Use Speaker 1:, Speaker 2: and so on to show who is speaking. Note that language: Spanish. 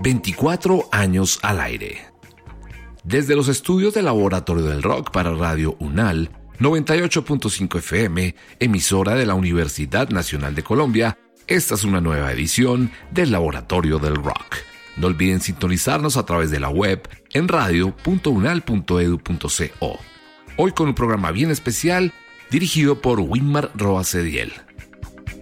Speaker 1: 24 años al aire. Desde los estudios del Laboratorio del Rock para Radio UNAL, 98.5 FM, emisora de la Universidad Nacional de Colombia, esta es una nueva edición del Laboratorio del Rock. No olviden sintonizarnos a través de la web en radio.unal.edu.co. Hoy con un programa bien especial dirigido por Winmar Roa Cediel.